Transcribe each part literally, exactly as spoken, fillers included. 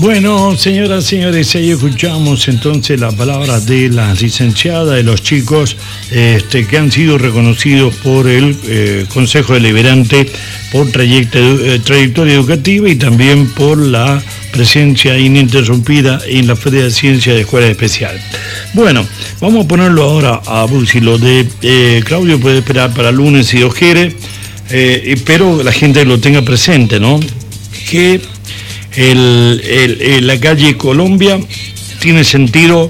Bueno, señoras y señores, ahí escuchamos entonces la palabra de las licenciadas, de los chicos este, que han sido reconocidos por el eh, Consejo Deliberante por trayecto, eh, trayectoria educativa y también por la presencia ininterrumpida en la Feria de Ciencia de Escuela Especial. Bueno, vamos a ponerlo ahora a Busi. Lo de eh, Claudio puede esperar para el lunes si Dios quiere, eh, pero la gente lo tenga presente, ¿no? Que El, el, el, la calle Colombia tiene sentido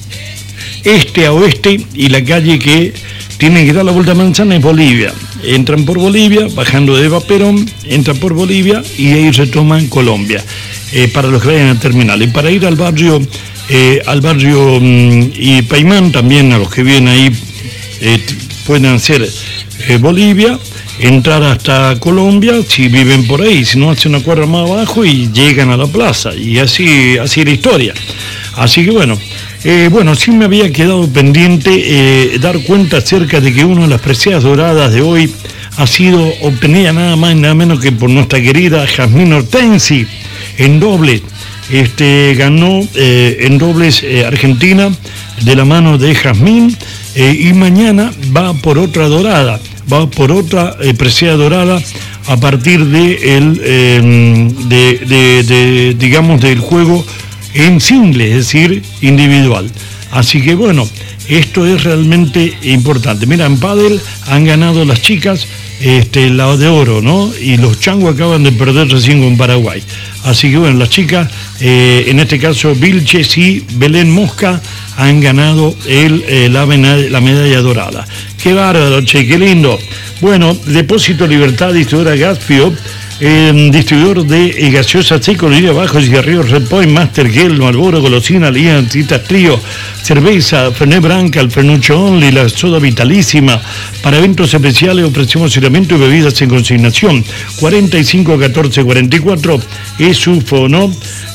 este a oeste y la calle que tiene que dar la vuelta a manzana es Bolivia. Entran por Bolivia, bajando de Eva Perón, entran por Bolivia y ahí retoman Colombia, eh, para los que vayan al terminal. Y para ir al barrio, eh, al barrio mmm, y Paimán, también a los que viven ahí, eh, pueden hacer eh, Bolivia, entrar hasta Colombia, si viven por ahí, si no hacen una cuadra más abajo y llegan a la plaza, y así, así la historia. Así que bueno, eh, bueno, sí me había quedado pendiente eh, dar cuenta acerca de que una de las preseas doradas de hoy ha sido obtenida nada más y nada menos que por nuestra querida Jazmín Hortensi en dobles. Este, ganó eh, en dobles eh, Argentina de la mano de Jazmín eh, y mañana va por otra dorada. va por otra eh, presea dorada a partir de el, eh, de, de, de, digamos, del juego en single, es decir, individual. Así que bueno, esto es realmente importante. Mira, en pádel han ganado las chicas este, la de oro, ¿no? Y los changos acaban de perder recién con Paraguay. Así que bueno, las chicas, eh, en este caso Vilches y Belén Mosca, han ganado el, eh, la, medalla, la medalla dorada. Qué bárbaro, che, qué lindo. Bueno, Depósito Libertad, distribuidora Gasfio, eh, distribuidor de eh, gaseosa seco, Línea Bajo, cigarrillos Red Point, Master Gel, Marlboro, Golosina, Aliantitas Trío, cerveza, Fernet Branca, el Fernucho Only, la soda vitalísima. Para eventos especiales ofrecemos aislamiento y bebidas en consignación. cuarenta y cinco catorce cuarenta y cuatro es su fono.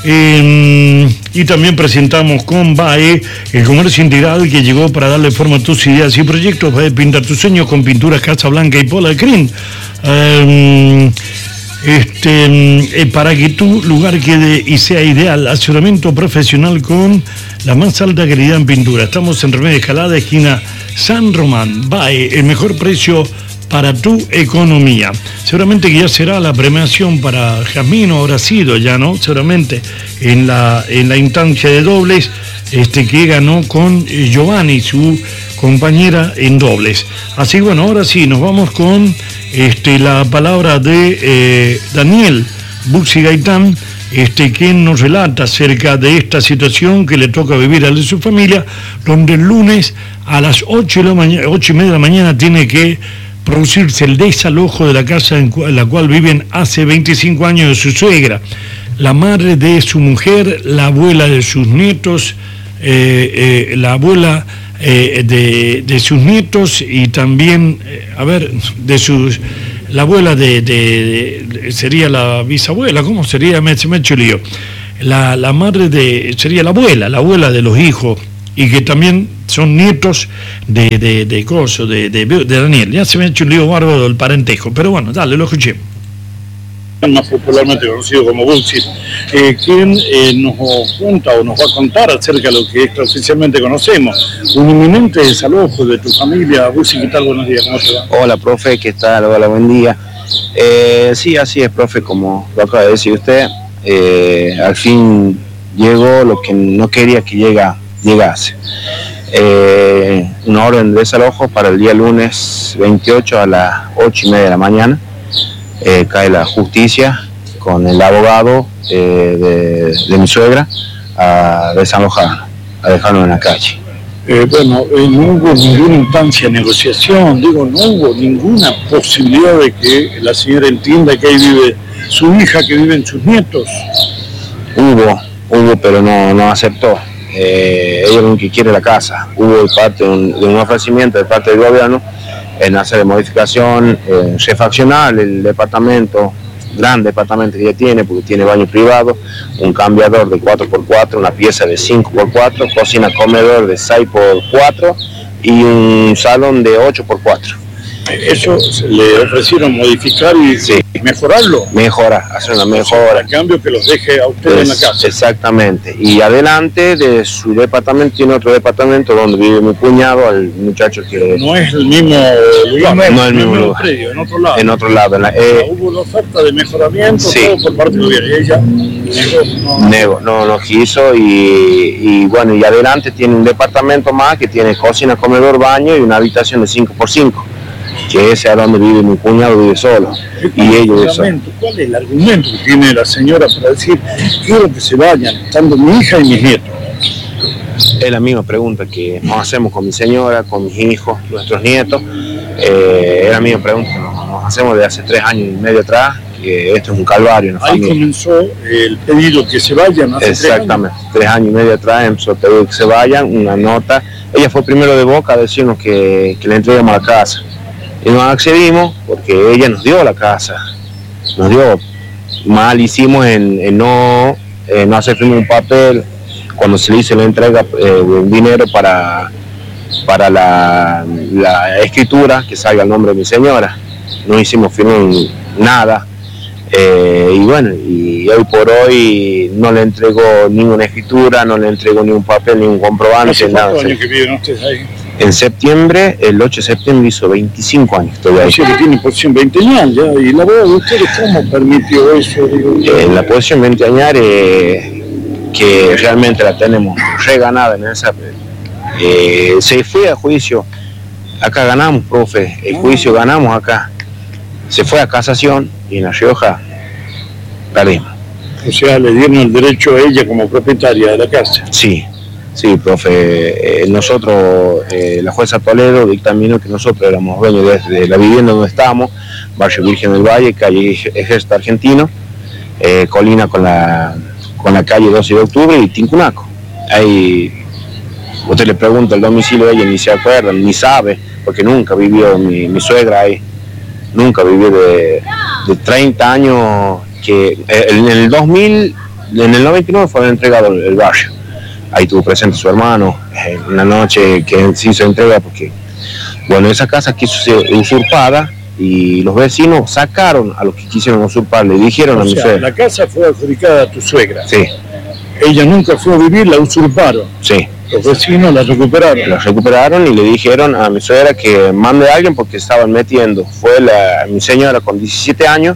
Eh, y también presentamos con B A E, el comercio integral que llegó para darle forma a tus ideas y proyectos. B A E, pinta tus sueños con pinturas Casa Blanca y Pola Green. Eh, este, eh, para que tu lugar quede y sea ideal, asesoramiento profesional con la más alta calidad en pintura. Estamos en Remedio Escalada, esquina San Román. B A E, el mejor precio para tu economía. Seguramente que ya será la premiación para Jazmín, o habrá sido ya, ¿no? Seguramente en la, en la instancia de dobles, este, que ganó con eh, Giovanni, su compañera en dobles. Así que bueno, ahora sí, nos vamos con este, la palabra de eh, Daniel Buxi Gaitán, este, quien nos relata acerca de esta situación que le toca vivir a él y su familia, donde el lunes a las ocho y media de la mañana tiene que producirse el desalojo de la casa en la cual viven hace veinticinco años de su suegra, la madre de su mujer, la abuela de sus nietos, eh, eh, la abuela eh, de, de sus nietos y también, eh, a ver, de sus, la abuela de, de, de sería la bisabuela, ¿cómo sería? Me, me he hecho lío. La, la madre de, sería la abuela, la abuela de los hijos, y que también son nietos de, de, de Coso, de, de, de Daniel. Ya se me ha hecho un lío bárbaro el parentejo, pero bueno, dale, lo escuché. Más popularmente conocido como Buxi, eh, quien eh, nos cuenta o nos va a contar acerca de lo que oficialmente conocemos, un inminente desalojo de tu familia. Buxi, ¿qué tal? Buenos días, ¿cómo te va? Hola, profe, ¿qué tal? Hola, buen día. Eh, sí, así es, profe, como lo acaba de decir usted, eh, al fin llegó lo que no quería que llega, llegase. Eh, una orden de desalojo para el día lunes veintiocho a las ocho y media de la mañana. Eh, cae la justicia con el abogado eh, de, de mi suegra a desalojar, a dejarnos en la calle. Eh, bueno, eh, no hubo ninguna instancia de negociación, digo, no hubo ninguna posibilidad de que la señora entienda que ahí vive su hija, que viven sus nietos. Hubo, hubo, pero no, no aceptó. Eh, ella es lo que quiere la casa. Hubo parte de un, de un ofrecimiento de parte del gobierno en hacer modificación, eh, refaccionar el departamento, gran departamento que ella tiene, porque tiene baño privado, un cambiador de cuatro por cuatro, una pieza de cinco por cuatro, cocina comedor de seis por cuatro y un salón de ocho por cuatro. Eso le ofrecieron modificar y... Sí, mejorarlo. Mejora, hacer una mejora. A cambio que los deje a ustedes en la casa. Exactamente. Y adelante de su departamento tiene otro departamento donde vive mi cuñado, el muchacho que... No es el mismo lugar. No, no es el mismo no lugar. Predio, en otro lado. En otro lado. En la, eh, Hubo una oferta de mejoramiento, sí. todo por parte del gobierno. Y ella no, Nego, no, no quiso. Y, y bueno, y adelante tiene un departamento más que tiene cocina, comedor, baño y una habitación de cinco por cinco. Que ese es donde vive mi cuñado, vive solo. Y ellos viven solo. ¿Cuál es el argumento que tiene la señora para decir quiero que se vayan, estando mi hija y mis nietos? Es la misma pregunta que nos hacemos con mi señora, con mis hijos, nuestros nietos. Eh, es la misma pregunta que nos, nos hacemos desde hace tres años y medio atrás, que esto es un calvario en la Ahí familia. comenzó el pedido que se vayan hace Exactamente, tres años. tres años y medio atrás empezó el pedido que se vayan, una nota. Ella fue primero de boca a decirnos que, que le entreguemos la casa. Y nos accedimos porque ella nos dio la casa, nos dio, mal hicimos en, en no, en no hacer firmar un papel cuando se le hizo la entrega eh, de un dinero para, para la, la escritura que salga el nombre de mi señora. No hicimos firmar nada eh, y bueno, y hoy por hoy no le entregó ninguna escritura, no le entregó ni un papel, ni un comprobante, nada. ¿Cuántos años que viven ustedes ahí? En septiembre, el ocho de septiembre hizo veinticinco años. Todavía. O sea que tiene posición veinteañal ya. ¿Y la boda de ustedes cómo permitió eso? Eh, la posición veinteañal eh, que realmente la tenemos reganada en esa. Eh, se fue a juicio. Acá ganamos, profe. El juicio ganamos acá. Se fue a casación y en La Rioja perdimos. O sea, le dieron el derecho a ella como propietaria de la casa. Sí. Sí, profe, eh, nosotros, eh, la jueza Toledo dictaminó que nosotros éramos dueños de, de la vivienda donde estábamos, Barrio Virgen del Valle, calle Ejército Argentino, eh, colina con la, con la calle doce de octubre y Tincunaco. Ahí, usted le pregunta el domicilio de ella, ni se acuerda, ni sabe, porque nunca vivió mi, mi suegra ahí, nunca vivió de, de treinta años, que eh, en el dos mil, en el noventa y nueve fue entregado el, el barrio. Ahí tuvo presente su hermano, en eh, una noche que se hizo entrega porque, bueno, esa casa quiso ser usurpada y los vecinos sacaron a los que quisieron usurpar, le dijeron o a mi sea, suegra. La casa fue adjudicada a tu suegra. Sí. Ella nunca fue a vivir, la usurparon. Sí. Los vecinos la recuperaron. La recuperaron y le dijeron a mi suegra que mande a alguien porque estaban metiendo. Fue la, mi señora con diecisiete años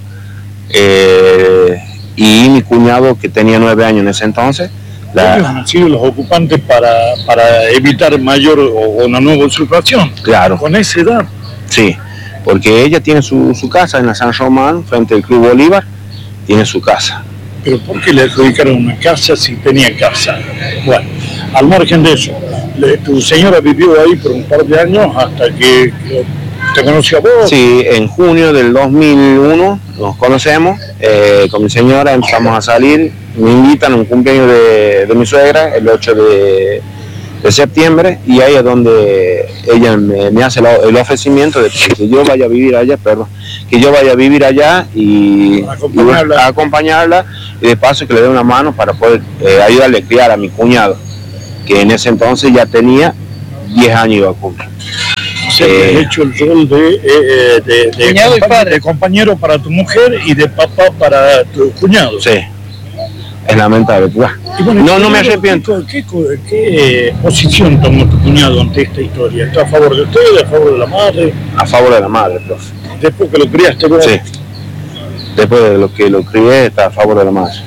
eh, y mi cuñado que tenía nueve años en ese entonces. La... Ellos han sido los ocupantes para, para evitar mayor o una nueva usurpación. Claro. Con esa edad. Sí, porque ella tiene su, su casa en la San Román, frente al Club Bolívar, tiene su casa. ¿Pero por qué le adjudicaron una casa si tenía casa? Bueno, al margen de eso, le, tu señora vivió ahí por un par de años hasta que, que te conoció a vos. Sí, en junio del dos mil uno nos conocemos, eh, con mi señora empezamos a salir, me invitan a un cumpleaños de, de mi suegra, el ocho de septiembre, y ahí es donde ella me, me hace la, el ofrecimiento de que yo vaya a vivir allá, perdón, que yo vaya a vivir allá y, acompañarla. y a acompañarla, y de paso que le dé una mano para poder eh, ayudarle a criar a mi cuñado, que en ese entonces ya tenía diez años iba a cumplir. O sea, eh, has hecho el rol de, eh, de, de, cuñado y padre. de compañero para tu mujer y de papá para tu cuñado. Sí, es lamentable. Y bueno, no, no me arrepiento. ¿Qué, qué, qué eh, posición tomó tu cuñado ante esta historia? ¿Está a favor de usted, a favor de la madre? A favor de la madre, profe. Después que lo criaste vos. Sí. Después de lo que lo crié, está a favor de la madre.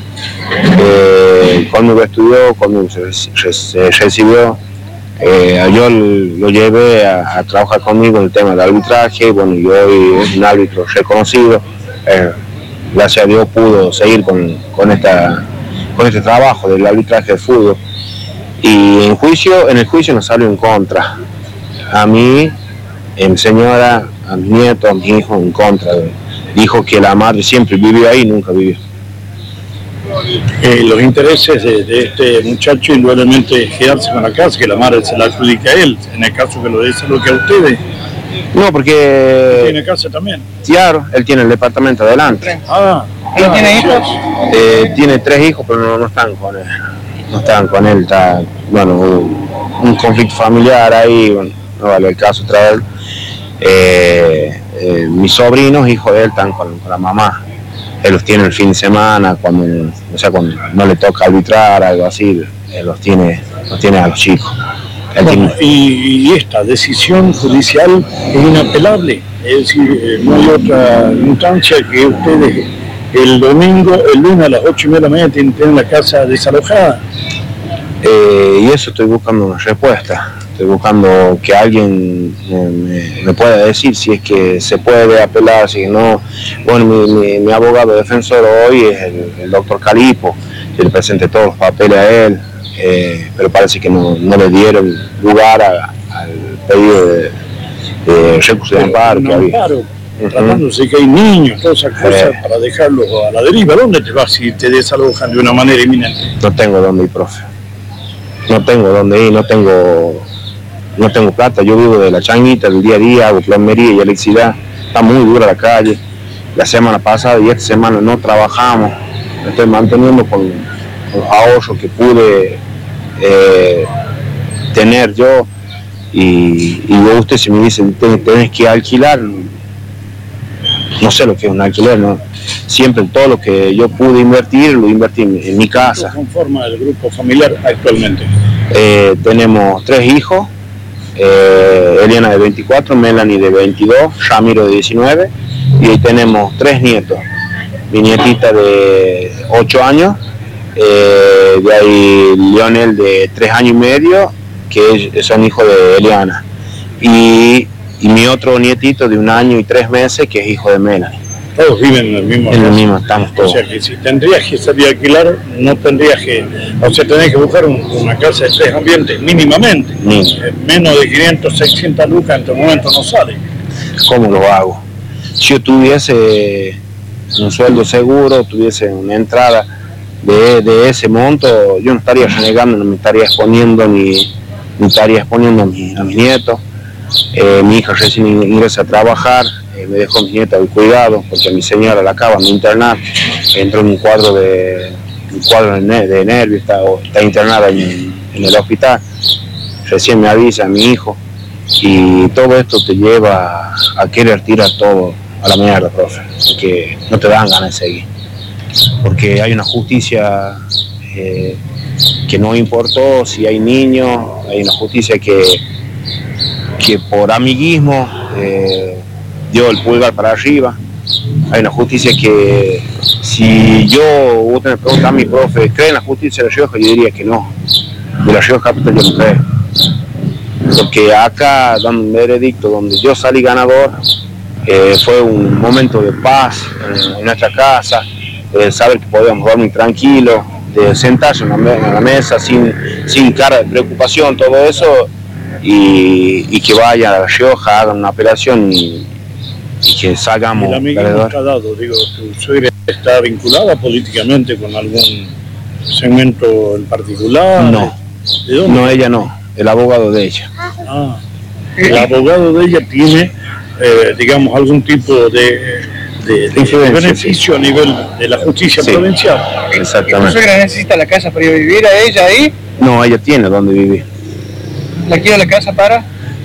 Eh, conmigo estudió, conmigo se, se, se recibió. Eh, yo lo llevé a, a trabajar conmigo en el tema del arbitraje, bueno, y hoy es un árbitro reconocido. Eh, gracias a Dios pudo seguir con, con, esta, con este trabajo del arbitraje de fútbol. Y en juicio, en el juicio nos salió en contra. A mí, a mi señora, a mi nieto, a mi hijo, en contra. Dijo que la madre siempre vivió ahí y nunca vivió. Eh, los intereses de, de este muchacho indudablemente es quedarse con la casa, que la madre se la adjudica a él, en el caso que lo desaloque a ustedes. No, porque... ¿Tiene casa también? Claro, él tiene el departamento adelante. Ah, ¿él ah, tiene hijos? Eh, tiene tres hijos, pero no, no están con él. No están con él, está, bueno, un, un conflicto familiar ahí, bueno, no vale el caso traer. Eh, eh, mis sobrinos, hijos de él, están con, con la mamá. él los tiene el fin de semana, cuando, o sea, cuando no le toca arbitrar, algo así, él los tiene, los tiene a los chicos. Bueno, y, y esta decisión judicial es inapelable, es decir, no hay otra instancia que ustedes el domingo, el lunes a las ocho y media de la mañana tienen que tener la casa desalojada. Eh, y eso estoy buscando una respuesta, estoy buscando que alguien me, me, me pueda decir si es que se puede apelar, si no. Bueno, mi, mi, mi abogado defensor hoy es el, el doctor Calipo, yo le presenté todos los papeles a él, eh, pero parece que no, no le dieron lugar a, al pedido de, de recurso de amparo que había. Amparo, uh-huh. Tratándose que hay niños, todas esas cosas, eh. para dejarlos a la deriva. ¿Dónde te vas si te desalojan de una manera inminente? No tengo dónde ir, profe. No tengo dónde ir, no tengo, no tengo plata. Yo vivo de la changuita, del día a día, hago plomería y electricidad. Está muy dura la calle. La semana pasada y esta semana no trabajamos. Me estoy manteniendo con, con los ahorros que pude eh, tener yo. Y, y usted si me dice, tenés que alquilar, no sé lo que es un alquiler, ¿no? Siempre todo lo que yo pude invertir, lo invertí en, en mi casa. ¿Cómo conforma el grupo familiar actualmente? Eh, tenemos tres hijos, eh, Eliana de veinticuatro, Melanie de veintidós, Ramiro de diecinueve, y ahí tenemos tres nietos. Mi nietita de ocho años, eh, de ahí Lionel de tres años y medio, que son hijos de Eliana, y, y mi otro nietito de un año y tres meses, que es hijo de Melanie. Todos viven en el mismo en el mismo, estamos todos. O sea que si tendrías que salir a alquilar, no tendrías que, o sea, tenés que buscar un, una casa de tres ambientes mínimamente. Ni. Menos de quinientas, seiscientas lucas en este momento no sale. ¿Cómo lo hago? Si yo tuviese un sueldo seguro, tuviese una entrada de, de ese monto, yo no estaría renegando, no me estaría exponiendo ni, ni estaría exponiendo a, mi, a mis nietos. Eh, mi hija recién ingresa a trabajar, eh, me dejó a mi nieta al cuidado porque mi señora la acaban de internar, entró en un cuadro de, un cuadro de nervios, está, está internada en, en el hospital, recién me avisa a mi hijo, y todo esto te lleva a, a querer tirar todo a la mierda, profe, porque no te dan ganas de seguir, porque hay una justicia eh, que no importó si hay niños, hay una justicia que que por amiguismo eh, dio el pulgar para arriba. Hay una justicia que, si yo, usted me pregunta a mi profe, ¿cree en la justicia de La Rioja? Yo diría que no. De La Rioja Capital yo no creo. Porque acá, dando un veredicto donde yo salí ganador, eh, fue un momento de paz en, en nuestra casa, de saber que podíamos dormir tranquilos, de sentarse en la, en la mesa sin, sin cara de preocupación, todo eso. Y, y que vaya a La Rioja, hagan una apelación y, y que salgamos. ¿El amiguismo está dado? Digo, ¿tu suegra está vinculada políticamente con algún segmento en particular? No, ¿De dónde? No, ella no, el abogado de ella. Ah, el abogado de ella tiene, eh, digamos, algún tipo de, de, de, de beneficio, sí, a nivel de la justicia, sí, provincial. Exactamente. ¿Tu suegra necesita la casa para ir a vivir a ella ahí? No, ella tiene donde vivir. ¿La quiere la casa para?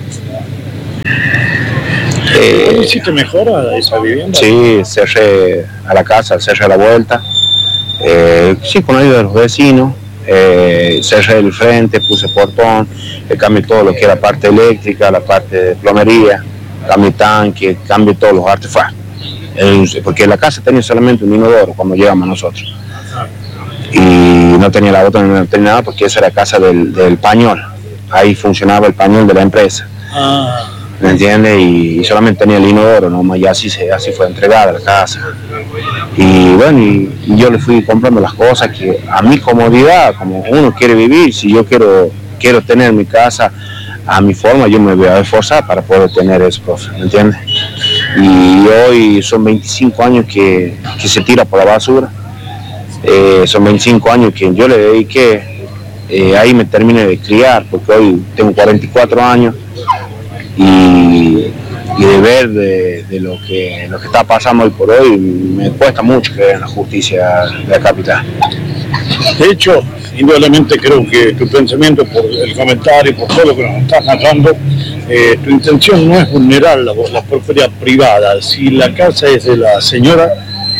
Eh, ¿Hiciste mejora esa vivienda? Sí, cerré a la casa, cerré a la vuelta. Eh, sí, con ayuda de los vecinos. Eh, cerré el frente, puse portón, eh, cambié todo lo que era la parte eléctrica, la parte de plomería, cambié tanque, cambié todos los artefactos. Eh, porque la casa tenía solamente un inodoro cuando llegamos nosotros. Y no tenía la otra, no tenía nada, porque esa era la casa del, del pañol. Ahí funcionaba el pañol de la empresa, ah. ¿Me entiendes? Y, y solamente tenía el inodoro, ¿no? Y así, se, así fue entregada la casa. Y bueno, y, y yo le fui comprando las cosas que a mi comodidad, como uno quiere vivir, si yo quiero, quiero tener mi casa a mi forma, yo me voy a esforzar para poder tener eso, profe, ¿me entiendes? Y hoy son veinticinco años que, que se tira por la basura, eh, son veinticinco años que yo le dediqué. Eh, ahí me terminé de criar, porque hoy tengo cuarenta y cuatro años y, y de ver de, de lo, que, lo que está pasando hoy por hoy, me cuesta mucho creer en la justicia de la capital. De hecho, indudablemente creo que tu pensamiento, por el comentario, por todo lo que nos estás narrando, eh, tu intención no es vulnerar la, la propiedad privada. Si la casa es de la señora,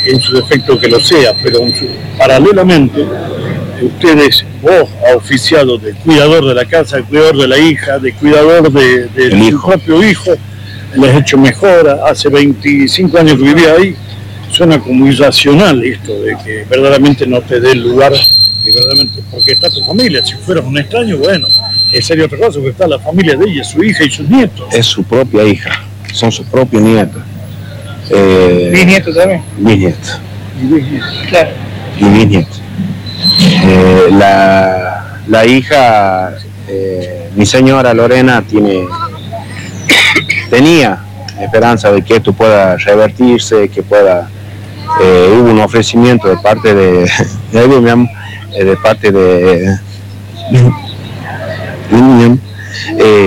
en su defecto que lo sea, pero en su, paralelamente, ustedes, vos ha oficiado de cuidador de la casa, de cuidador de la hija, de cuidador de, de su hijo. propio hijo, les ha hecho mejora, hace veinticinco años que vivía ahí, suena como irracional esto de que verdaderamente no te dé el lugar, y verdaderamente, porque está tu familia, si fueras un extraño, bueno, sería otra cosa, porque está la familia de ella, su hija y sus nietos. Es su propia hija, son sus propios nietos. Eh, ¿Bisnietos también? Bisnietos. Y bisnietos, claro. Y bisnietos. Eh, la, la hija, eh, mi señora Lorena, tiene, tenía esperanza de que esto pueda revertirse, que pueda, eh, hubo un ofrecimiento de parte de, de, de, de parte de, de eh,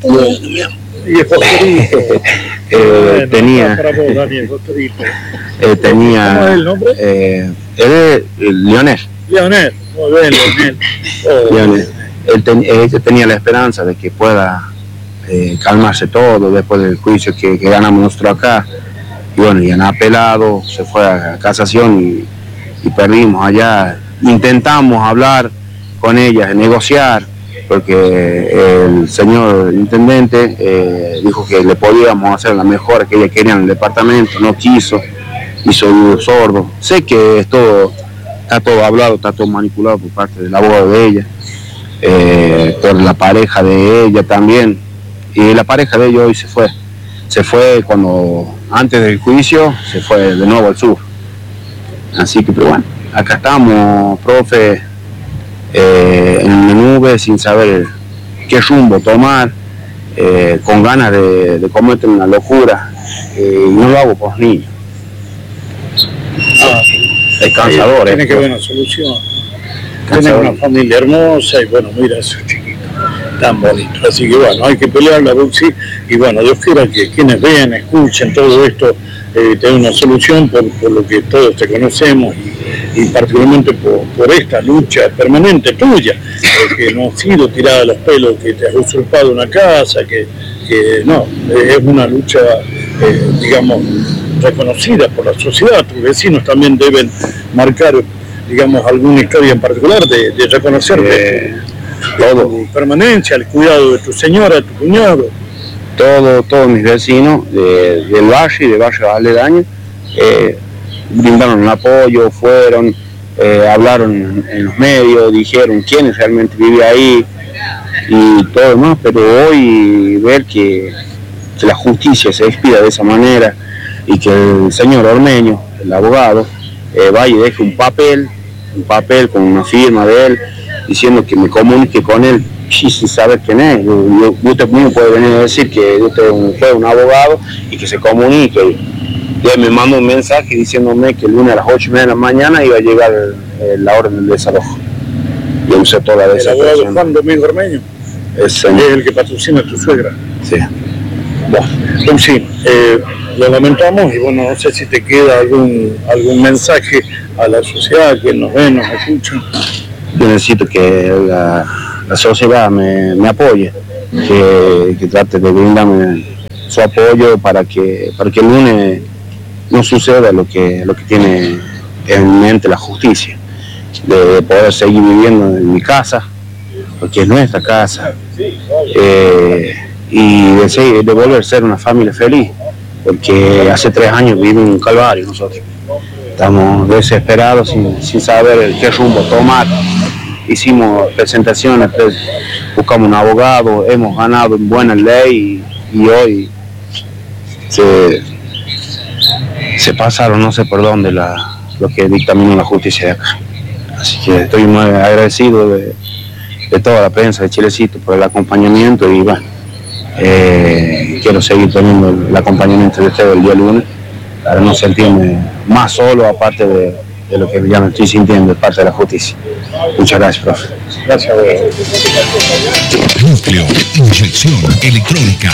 eh, tenía eh, tenía eh, él es Leonel Leonel, muy bien, Leonel. Oh, Leonel. Él, ten, él tenía la esperanza de que pueda eh, calmarse todo después del juicio que, que ganamos nosotros acá, y bueno, y han apelado, se fue a casación y, y perdimos allá. Intentamos hablar con ella, negociar, porque el señor intendente eh, dijo que le podíamos hacer la mejora que ella quería en el departamento, no quiso, hizo oído sordo. Sé que es todo, está todo hablado, está todo manipulado por parte del abogado de ella, eh, por la pareja de ella también, y la pareja de ella hoy se fue, se fue cuando, antes del juicio, se fue de nuevo al sur. Así que, pero bueno, acá estamos, profe, Eh, en la nube, sin saber qué rumbo tomar, eh, con ganas de, de cometer una locura, eh, y no lo hago por niños. Ah, es cansador. Tiene que haber una solución. Tiene una familia hermosa y bueno, mira a esos chiquitos, tan bonitos. Así que bueno, hay que pelear la Buxi y bueno, Dios quiera que quienes vean, escuchen todo esto, eh, tengan una solución por, por lo que todos te conocemos y y particularmente por, por esta lucha permanente tuya, eh, que no ha sido tirada a los pelos, que te has usurpado una casa, que, que no, es una lucha, eh, digamos, reconocida por la sociedad. Tus vecinos también deben marcar, digamos, alguna historia en particular de, de reconocer eh, todo, tu permanencia, el cuidado de tu señora, de tu cuñado. Todo, todos mis vecinos de, del barrio y de barrio aledaño, eh, brindaron un apoyo, fueron, eh, hablaron en, en los medios, dijeron quiénes realmente vive ahí y todo demás, pero hoy ver que, que la justicia se despida de esa manera y que el señor Ormeño, el abogado, eh, vaya y deje un papel, un papel con una firma de él, diciendo que me comunique con él sin saber quién es. Yo, yo, usted mismo puede venir a decir que usted fue un abogado y que se comunique. Y él me mandó un mensaje diciéndome que el lunes a las ocho y media de la mañana iba a llegar eh, la orden del desalojo. Y usé toda la desaparición. ¿El abogado Juan Domingo Ormeño? Es, es el que patrocina a tu suegra. Sí. Bueno, entonces sí, eh, lo lamentamos y bueno, no sé si te queda algún algún mensaje a la sociedad que nos ve, nos escucha. Yo necesito que la, la sociedad me, me apoye, que, que trate de brindarme su apoyo para que, para que el lunes no suceda lo que, lo que tiene en mente la justicia, de poder seguir viviendo en mi casa, porque es nuestra casa, eh, y de, seguir, de volver a ser una familia feliz, porque hace tres años vivimos en un calvario nosotros. Estamos desesperados sin, sin saber qué rumbo tomar. Hicimos presentaciones, pues, buscamos un abogado, hemos ganado en buena ley y, y hoy se, se pasaron no sé por dónde la, lo que dictaminó la justicia de acá. Así que estoy muy agradecido de, de toda la prensa de Chilecito por el acompañamiento y bueno, eh, quiero seguir teniendo el, el acompañamiento de ustedes el día lunes para no sentirme más solo, aparte de, de lo que ya me estoy sintiendo de parte de la justicia. Muchas gracias, profe. Gracias, güey. Núcleo, inyección electrónica.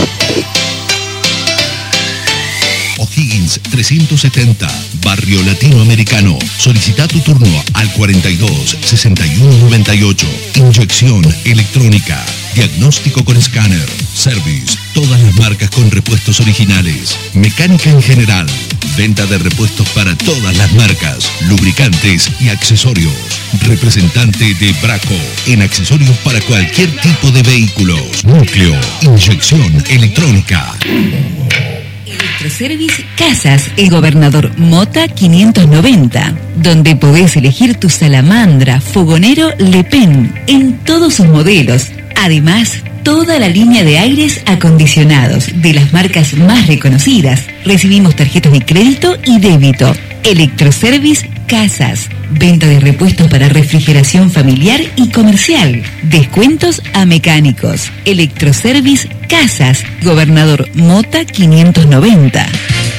O'Higgins trescientos setenta, Barrio Latinoamericano. Solicita tu turno al cuarenta y dos, sesenta y uno noventa y ocho. Inyección electrónica. diagnóstico con escáner, service, todas las marcas con repuestos originales, mecánica en general, venta de repuestos para todas las marcas, lubricantes y accesorios. Representante de Braco en accesorios para cualquier tipo de vehículos. Núcleo, inyección electrónica. Electroservice Casas, el Gobernador Mota quinientos noventa, donde podés elegir tu salamandra, fogonero Le Pen en todos sus modelos. Además, toda la línea de aires acondicionados de las marcas más reconocidas. Recibimos tarjetas de crédito y débito. Electroservice Casas, venta de repuestos para refrigeración familiar y comercial. Descuentos a mecánicos. Electroservice Casas, Gobernador Mota quinientos noventa.